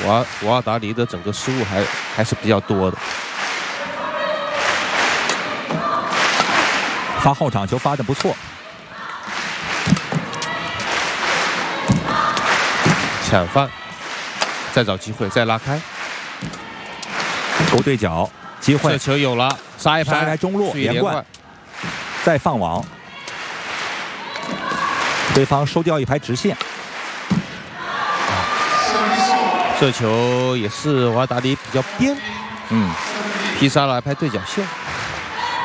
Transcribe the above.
瓦尔达尼的整个失误还是比较多的。 发后场球发得不错， 抢犯，再找机会，再拉开， 勾对角，机会， 这球有了，杀一拍中路连贯，再放网，对方收掉一排直线。 这球也是瓦尔达尼比较边，披杀了一拍对角线。